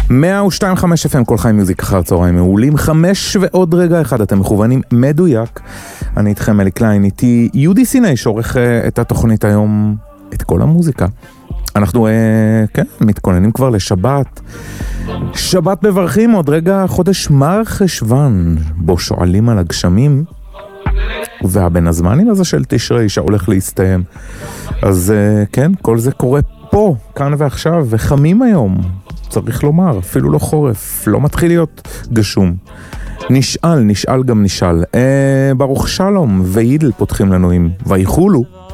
102.5 FM כל חיים מיוזיק אחר צהריים מעולים 5 ועוד רגע אחד אתם מכוונים מדויק. אני איתכם אלי קליין, איתי יהודי סיני שעורך את התוכנית היום, את כל המוזיקה. אנחנו כן, מתכוננים כבר לשבת. שבת מברכים, עוד רגע חודש מר חשוון, בו שואלים על הגשמים והבין הזמנים הזה של תשרי שהולך להסתיים. אז כן, כל זה קורה פה, כאן ועכשיו, וחמים היום, צריך לומר, אפילו לא חורף, לא מתחיל להיות גשום. נשאל גם נשאל. ברוך שלום וידל פותחים לנו עם ויחולו.